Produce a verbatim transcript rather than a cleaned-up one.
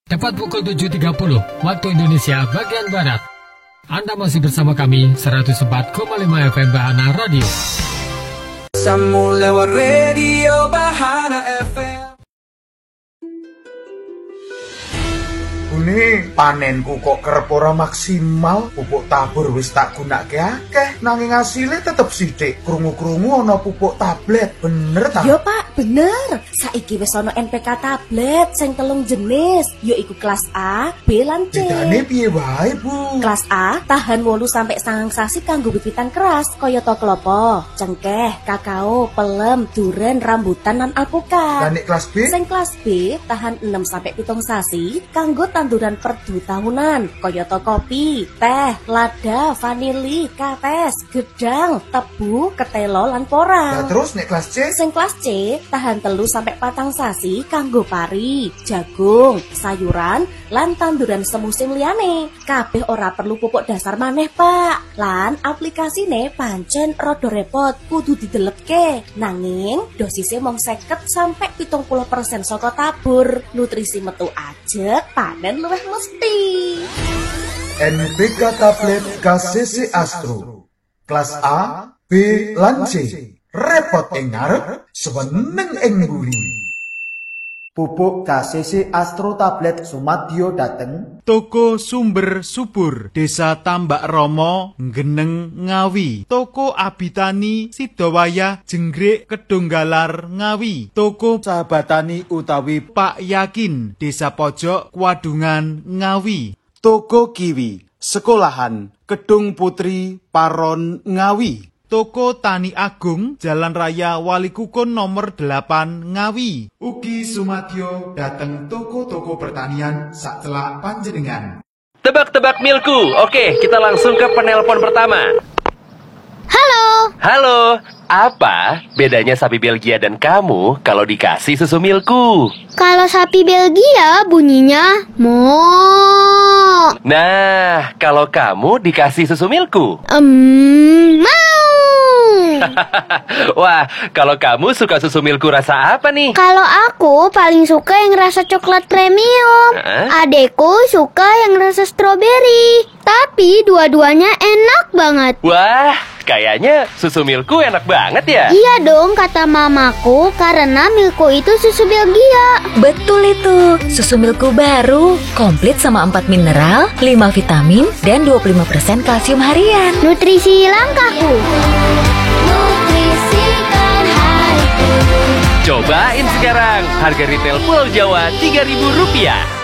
Tepat pukul tujuh tiga puluh waktu Indonesia bagian Barat. Anda masih bersama kami seratus empat koma lima F M Bahana Radio. Sambung lewat radio Bahana F M. Ini panenku kok kerep ora maksimal, pupuk tabur wis tak gunake akeh, nanging hasilnya tetep sithik. Krungu-krungu ana pupuk tablet, bener ta? Yo Pak, bener. Saiki wis ana N P K tablet sing telung jenis, yaiku kelas A, B lan C. Bedane piye wae, Bu? Kelas A tahan wolu sampai sangang sasi kanggo wiwitan keras, kaya to klopo, cengkeh, kakao, pelem, duren, rambutan lan alpukat. Lan nek kelas B? Sing kelas B tahan enam sampai pitung sasi kanggo tanduran perdu tahunan, kaya to kopi, teh, lada, vanili, kates, gedang, tebu, ketelo lan porang. Nah, terus nek kelas C? Sing kelas C tahan telu sampai patang sasi kanggo pari, jagung, sayuran lan tanduran semusim liyane. Kabeh ora perlu pupuk dasar maneh, Pak. Lan aplikasine pancen rada repot, kudu didelepke. Nanging dosisnya mung seket sampai pitung puluh persen saka tabur. Nutrisi metu ajeg, panen luwih mesti. N P K tablet K C C Astro. Kelas A, B lan C. Repot ing ngarep, seweneng ing mburi. Pupuk K C C Astro tablet sumadyo dateng Toko Sumber Subur, Desa Tambak Romo, Geneng, Ngawi. Toko Abitani, Sidowayah, Jenggrik, Kedunggalar, Ngawi. Toko Sahabatani utawi Pak Yakin, Desa Pojok, Kwadungan, Ngawi. Toko Kiwi, Sekolahan, Kedung Putri, Paron, Ngawi. Toko Tani Agung, Jalan Raya Walikukun nomor delapan, Ngawi. Ugi sumadyo dateng toko-toko pertanian sacelak panjenengan. Tebak-tebak milku. Oke, kita langsung ke penelpon pertama. Halo. Halo, apa bedanya sapi Belgia dan kamu kalau dikasih susu milku? Kalau sapi Belgia bunyinya mo. Nah, kalau kamu dikasih susu milku? Um, mau. Wah, kalau kamu suka susu milku rasa apa nih? Kalau aku paling suka yang rasa coklat premium. Hah? Adekku suka yang rasa stroberi. Tapi dua-duanya enak banget. Wah, kayaknya susu milku enak banget ya? Iya dong, kata mamaku, karena milku itu susu Belgia. Betul itu, susu milku baru, komplit sama empat mineral, lima vitamin, dan dua puluh lima persen kalsium harian. Nutrisi langkahku. Nutrisikan hariku. Cobain sekarang, harga retail Pulau Jawa tiga ribu rupiah.